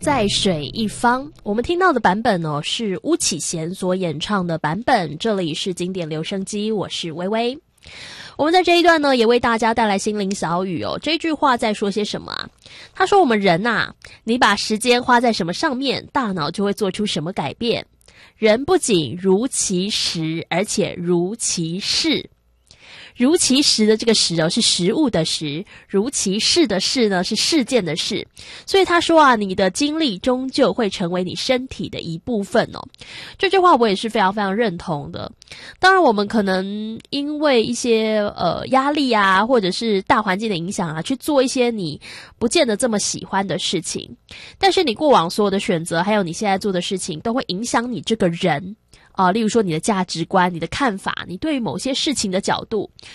在水一方，我们听到的版本哦是巫启贤所演唱的版本。这里是经典留声机，我是微微。我们在这一段呢，也为大家带来心灵小语哦。这句话在说些什么啊？他说：“我们人啊，你把时间花在什么上面，大脑就会做出什么改变。人不仅如其时，而且如其事。”如其时的这个时哦是食物的食，如其事的事呢是事件的事，所以他说啊，你的精力终究会成为你身体的一部分哦。这句话我也是非常非常认同的。当然我们可能因为一些压力啊，或者是大环境的影响啊，去做一些你不见得这么喜欢的事情，但是你过往所有的选择，还有你现在做的事情，都会影响你这个人。例如说你的价值观、你的看法，你对于某些事情的角度，